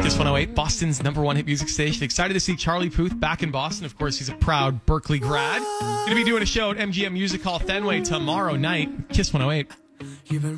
Kiss 108, Boston's #1 hit music station. Excited to see Charlie Puth back in Boston. Of course, he's a proud Berkeley grad. Going to be doing a show at MGM Music Hall Fenway tomorrow night. Kiss 108.